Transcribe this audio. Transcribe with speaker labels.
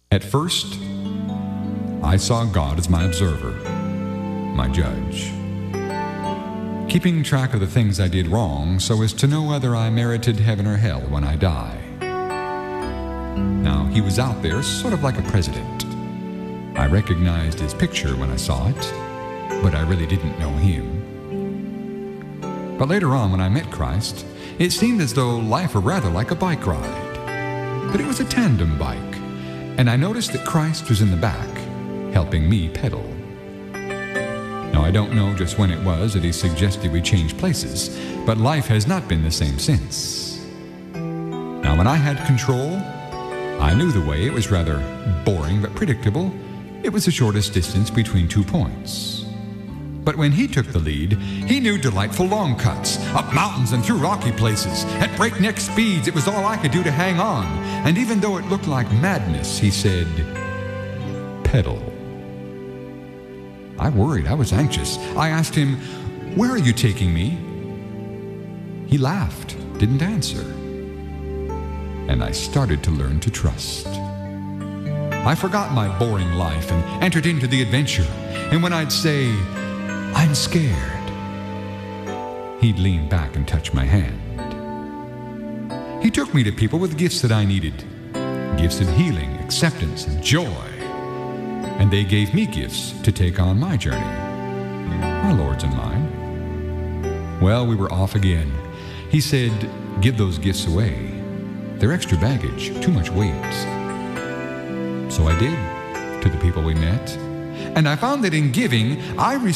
Speaker 1: At first, I saw God as my observer, my judge, keeping track of the things I did wrong so as to know whether I merited heaven or hell when I die. Now, he was out there sort of like a president. I recognized his picture when I saw it, but I really didn't know him. But later on, when I met Christ, it seemed as though life were rather like a bike ride. But it was a tandem bike, and I noticed that Christ was in the back, helping me pedal. Now, I don't know just when it was that he suggested we change places, but life has not been the same since. Now, when I had control, I knew the way. It was rather boring but predictable. It was the shortest distance between 2 points. But when he took the lead, he knew delightful long cuts, up mountains and through rocky places. At breakneck speeds, it was all I could do to hang on. And even though it looked like madness, he said, pedal. I worried. I was anxious. I asked him, where are you taking me? He laughed, didn't answer. And I started to learn to trust. I forgot my boring life and entered into the adventure. And when I'd say, I'm scared, he'd lean back and touch my hand. He took me to people with gifts that I needed, gifts of healing, acceptance, and joy. And they gave me gifts to take on my journey, our Lord's and mine. Well, we were off again. He said, give those gifts away. They're extra baggage, too much weight. So I did, to the people we met. And I found that in giving, I